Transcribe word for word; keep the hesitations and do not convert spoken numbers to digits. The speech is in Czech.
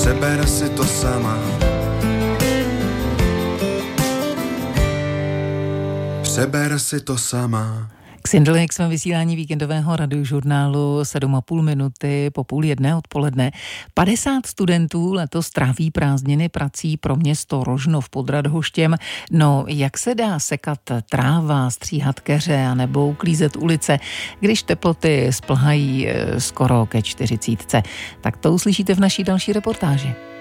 Přeber si to sama. Přeber si to sama. Xindl, jsme vysílání víkendového radiožurnálu sedm a půl minuty po půl jedné odpoledne. padesát studentů letos tráví prázdniny prací pro město Rožnov pod Radhoštěm. No, jak se dá sekat tráva, stříhat keře a nebo uklízet ulice, když teploty splhají skoro ke čtyřicítce? Tak to uslyšíte v naší další reportáži.